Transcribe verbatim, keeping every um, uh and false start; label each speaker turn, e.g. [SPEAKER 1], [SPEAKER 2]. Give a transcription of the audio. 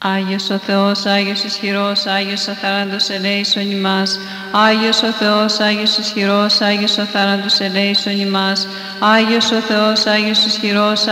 [SPEAKER 1] Άγιος ο Θεός, Άγιος ισχυρός, Άγιος αθάραντος ελέησον ημάς. Άγιος ο Θεός, Άγιος ισχυρός, Άγιος αθάραντος ελέησον ημάς. Άγιος ο Θεός, Άγιος ισχυρός,